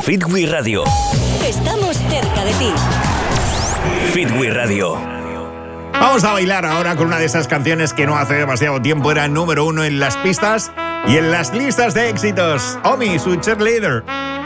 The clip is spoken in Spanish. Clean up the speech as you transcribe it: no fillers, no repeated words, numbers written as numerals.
Fitwi Radio. Estamos cerca de ti. Fitwi Radio. Vamos a bailar ahora con una de esas canciones que no hace demasiado tiempo era número 1 en las pistas y en las listas de éxitos. Omi, su cheerleader.